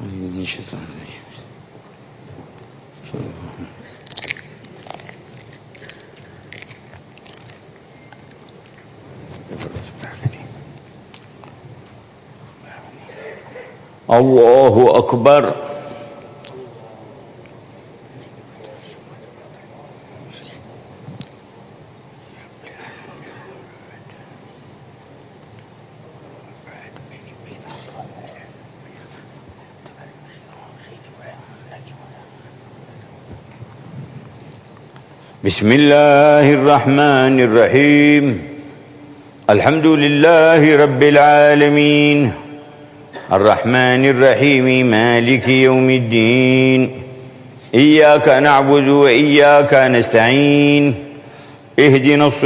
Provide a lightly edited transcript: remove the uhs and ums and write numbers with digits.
الله أكبر. بسم الله الرحمن الرحيم. الحمد لله رب العالمين الرحمن الرحيم مالك يوم الدين. إياك نعبد وإياك نستعين. اهدنا